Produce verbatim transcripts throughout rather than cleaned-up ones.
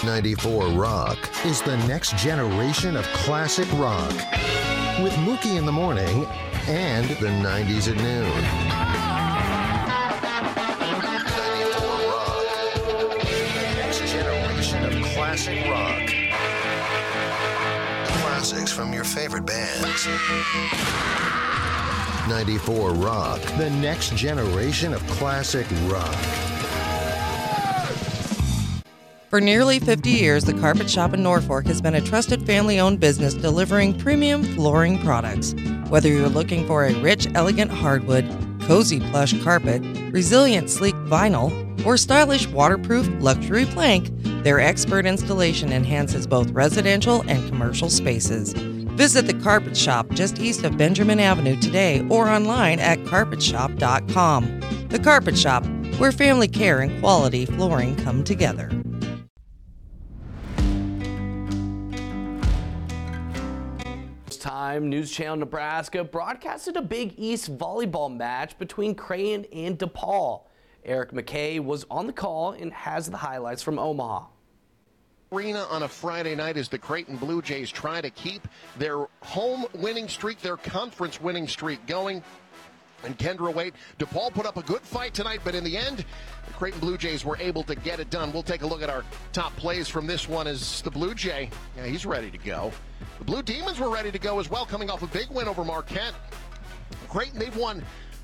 ninety-four Rock is the next generation of classic rock. With Mookie in the morning and the nineties at noon. ninety-four Rock. The next generation of classic rock. Classics from your favorite bands. ninety-four Rock. The next generation of classic rock. For nearly fifty years, the Carpet Shop in Norfolk has been a trusted family-owned business delivering premium flooring products. Whether you're looking for a rich, elegant hardwood, cozy plush carpet, resilient, sleek vinyl, or stylish, waterproof luxury plank, their expert installation enhances both residential and commercial spaces. Visit the Carpet Shop just east of Benjamin Avenue today or online at carpet shop dot com. The Carpet Shop, where family care and quality flooring come together. Time, News Channel Nebraska broadcasted a Big East volleyball match between Creighton and DePaul. Eric McKay was on the call and has the highlights from Omaha. Arena on a Friday night as the Creighton Blue Jays try to keep their home winning streak, their conference winning streak going. And Kendra Waite, DePaul put up a good fight tonight, but in the end, the Creighton Blue Jays were able to get it done. We'll take a look at our top plays from this one as the Blue Jay, yeah, he's ready to go. The Blue Demons were ready to go as well, coming off a big win over Marquette. Creighton, they've won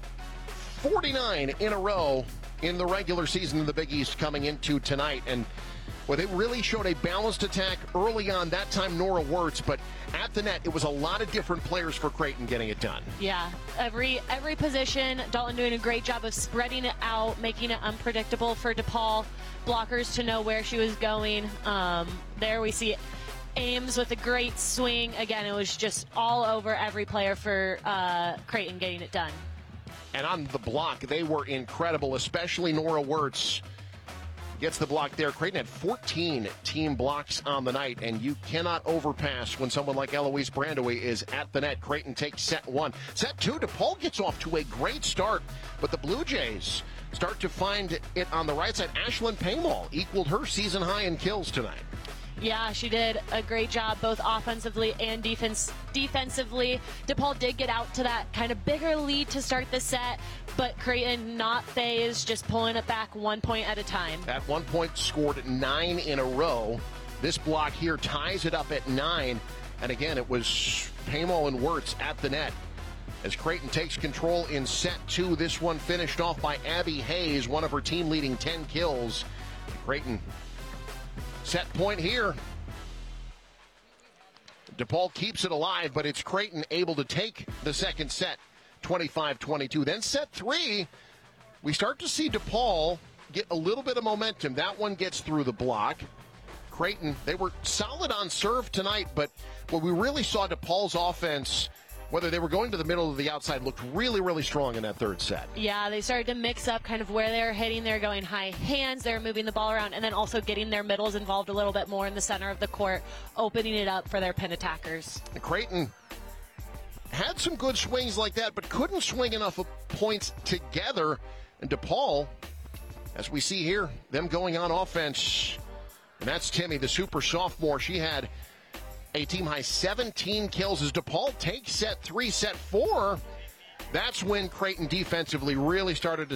forty-nine in a row in the regular season in the Big East coming into tonight. And well, they really showed a balanced attack early on, that time Nora Wirtz, but at the net, it was a lot of different players for Creighton getting it done. Yeah, every every position, Dalton doing a great job of spreading it out, making it unpredictable for DePaul blockers to know where she was going. Um, there we see Ames with a great swing. Again, it was just all over every player for uh, Creighton getting it done. And on the block, they were incredible, especially Nora Wirtz. Gets the block there. Creighton had fourteen team blocks on the night, and you cannot overpass when someone like Eloise Brandowy is at the net. Creighton takes set one. Set two, DePaul gets off to a great start, but the Blue Jays start to find it on the right side. Ashlyn Paymal equaled her season high in kills tonight. Yeah, she did a great job both offensively and defense defensively. DePaul did get out to that kind of bigger lead to start the set, but Creighton not phased, just pulling it back one point at a time. At one point scored nine in a row. This block here ties it up at nine. And again, it was Paymal and Wirtz at the net. As Creighton takes control in set two, this one finished off by Abby Hayes, one of her team leading ten kills. Creighton set point here. DePaul keeps it alive, but it's Creighton able to take the second set, twenty-five twenty-two. Then set three, we start to see DePaul get a little bit of momentum. That one gets through the block. Creighton, they were solid on serve tonight, but what we really saw DePaul's offense, whether they were going to the middle or the outside, looked really, really strong in that third set. Yeah, they started to mix up kind of where they were hitting. They were going high hands, they were moving the ball around, and then also getting their middles involved a little bit more in the center of the court, opening it up for their pin attackers. Creighton had some good swings like that, but couldn't swing enough points together. And DePaul, as we see here, them going on offense, and that's Timmy, the super sophomore. She had a team-high seventeen kills as DePaul takes set three. Set four, that's when Creighton defensively really started to